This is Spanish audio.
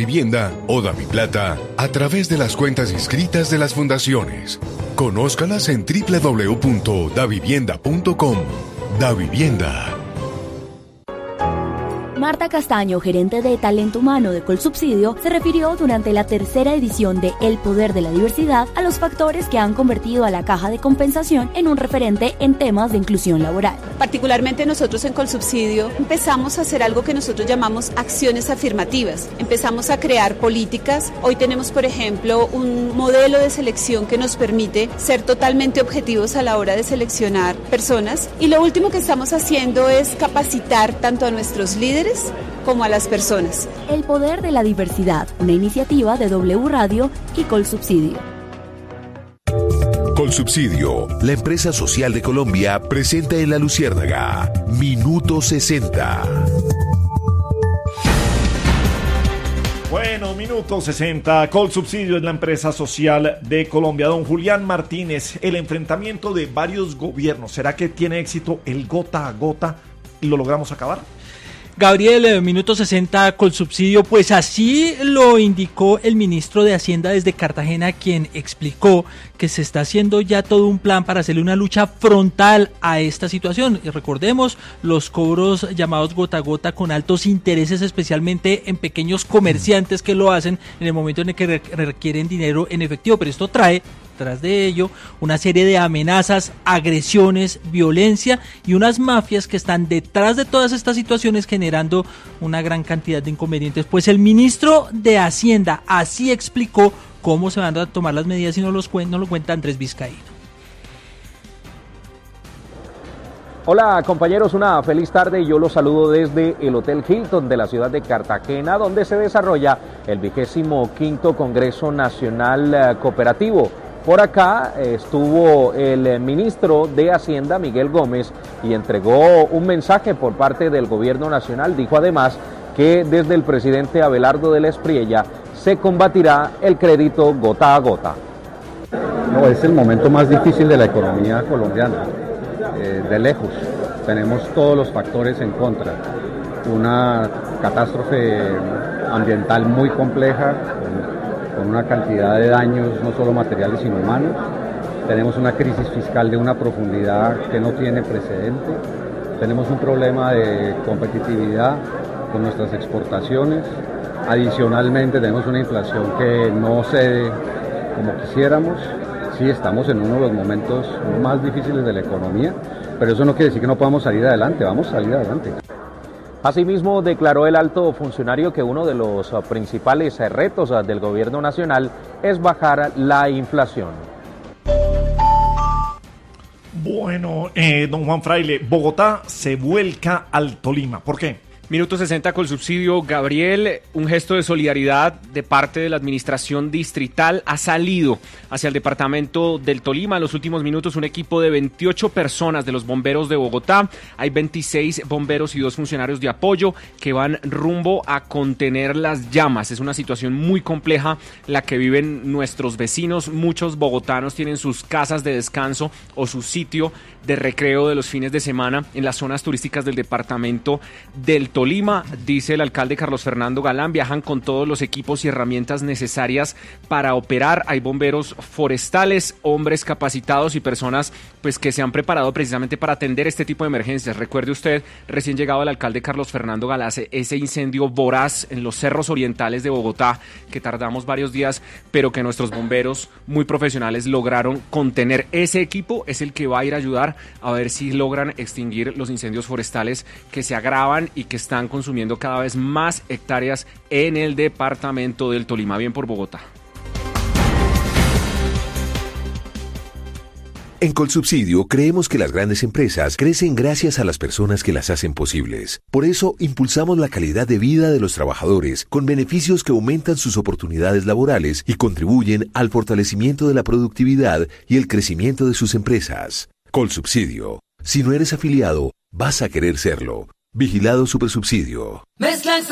Davivienda o Daviplata a través de las cuentas inscritas de las fundaciones. Conózcalas en www.davivienda.com. Davivienda. Marta Castaño, gerente de Talento Humano de Colsubsidio, se refirió durante la tercera edición de El Poder de la Diversidad a los factores que han convertido a la Caja de Compensación en un referente en temas de inclusión laboral. Particularmente nosotros en Colsubsidio empezamos a hacer algo que nosotros llamamos acciones afirmativas. Empezamos a crear políticas. Hoy tenemos, por ejemplo, un modelo de selección que nos permite ser totalmente objetivos a la hora de seleccionar personas. Y lo último que estamos haciendo es capacitar tanto a nuestros líderes como a las personas. El Poder de la Diversidad, una iniciativa de W Radio y Colsubsidio. Colsubsidio, la empresa social de Colombia, presenta en La Luciérnaga Minuto 60. Bueno, Minuto 60, Colsubsidio es la empresa social de Colombia. Don Julián Martínez, el enfrentamiento de varios gobiernos, ¿será que tiene éxito el gota a gota y lo logramos acabar? Gabriel, Minuto 60, Colsubsidio, pues así lo indicó el ministro de Hacienda desde Cartagena, quien explicó que se está haciendo ya todo un plan para hacerle una lucha frontal a esta situación. Y recordemos los cobros llamados gota a gota con altos intereses, especialmente en pequeños comerciantes que lo hacen en el momento en el que requieren dinero en efectivo, pero esto trae tras de ello una serie de amenazas, agresiones, violencia y unas mafias que están detrás de todas estas situaciones generando una gran cantidad de inconvenientes. Pues el ministro de Hacienda así explicó cómo se van a tomar las medidas y no lo cuenta Andrés Vizcaíno. Hola compañeros, una feliz tarde y yo los saludo desde el Hotel Hilton de la ciudad de Cartagena, donde se desarrolla el 25º Congreso Nacional Cooperativo. Por acá estuvo el ministro de Hacienda, Miguel Gómez, y entregó un mensaje por parte del gobierno nacional. Dijo además que desde el presidente Abelardo de la Espriella se combatirá el crédito gota a gota. No, es el momento más difícil de la economía colombiana, de lejos. Tenemos todos los factores en contra. Una catástrofe ambiental muy compleja, con una cantidad de daños no solo materiales sino humanos. Tenemos una crisis fiscal de una profundidad que no tiene precedente. Tenemos un problema de competitividad con nuestras exportaciones. Adicionalmente tenemos una inflación que no cede como quisiéramos. Sí, estamos en uno de los momentos más difíciles de la economía, pero eso no quiere decir que no podamos salir adelante. Vamos a salir adelante. Asimismo, declaró el alto funcionario que uno de los principales retos del gobierno nacional es bajar la inflación. Bueno, don Juan Fraile, Bogotá se vuelca al Tolima. ¿Por qué? Minuto 60 Colsubsidio. Gabriel, un gesto de solidaridad de parte de la administración distrital ha salido hacia el departamento del Tolima. En los últimos minutos, un equipo de 28 personas de los bomberos de Bogotá. Hay 26 bomberos y 2 funcionarios de apoyo que van rumbo a contener las llamas. Es una situación muy compleja la que viven nuestros vecinos. Muchos bogotanos tienen sus casas de descanso o su sitio de recreo de los fines de semana en las zonas turísticas del departamento del Tolima. Dice el alcalde Carlos Fernando Galán, viajan con todos los equipos y herramientas necesarias para operar. Hay bomberos forestales, hombres capacitados y personas pues que se han preparado precisamente para atender este tipo de emergencias. Recuerde usted, recién llegado el alcalde Carlos Fernando Galán, ese incendio voraz en los cerros orientales de Bogotá, que tardamos varios días, pero que nuestros bomberos muy profesionales lograron contener. Ese equipo es el que va a ir a ayudar a ver si logran extinguir los incendios forestales que se agravan y que están consumiendo cada vez más hectáreas en el departamento del Tolima. Bien por Bogotá. En Colsubsidio creemos que las grandes empresas crecen gracias a las personas que las hacen posibles. Por eso impulsamos la calidad de vida de los trabajadores con beneficios que aumentan sus oportunidades laborales y contribuyen al fortalecimiento de la productividad y el crecimiento de sus empresas. Colsubsidio. Si no eres afiliado, vas a querer serlo. Vigilado Supersubsidio.